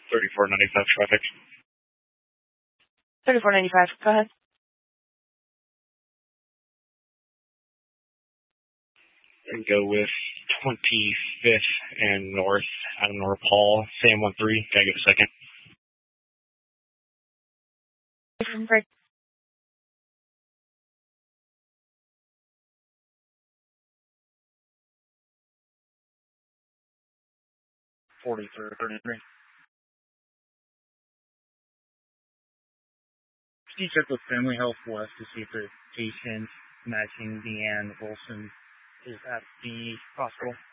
3495 traffic. 3495, go ahead. And go with 25th and North, Adam North Paul, Sam 13. Can I get a second? Break. $43.33. Can you check with Family Health West to see if the patient matching Deanne Wilson is at the hospital?